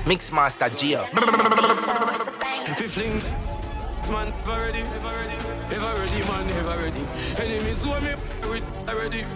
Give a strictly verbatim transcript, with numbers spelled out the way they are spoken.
Mixmaster Gio. If you fling, man, ever ready, ever ready, ever ready, man, ever ready. Enemies who me with already.